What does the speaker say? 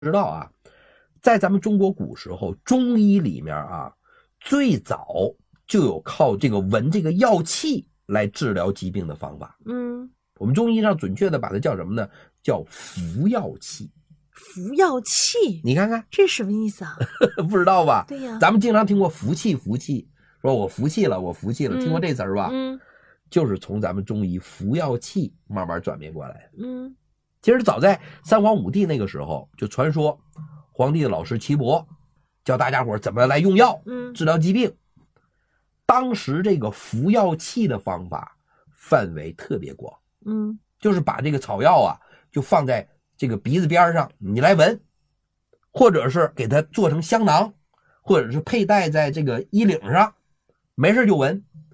知道啊，在咱们中国古时候，中医里面啊，最早就有靠这个闻这个药气来治疗疾病的方法。我们中医上准确的把它叫什么呢？叫服药气。 服药气， 你看看这是什么意思啊？ 不知道吧？ 对呀， 咱们经常听过服气，服气，说我服气了，我服气了，听过这词儿吧？就是从咱们中医服药气慢慢转变过来的。其实早在三皇五帝那个时候，就传说皇帝的老师岐伯教大家伙怎么来用药治疗疾病。当时这个服药气的方法范围特别广，就是把这个草药啊就放在这个鼻子边上，你来闻，或者是给它做成香囊，或者是佩戴在这个衣领上，没事就闻。